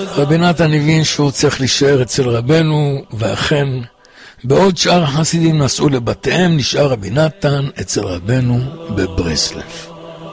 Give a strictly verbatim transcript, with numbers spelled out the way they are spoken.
רבי נתן הבין שהוא צריך להישאר אצל רבנו, ואכן בעוד שאר החסידים נסעו לבתיהם, נשאר רבי נתן אצל רבנו בברסלב.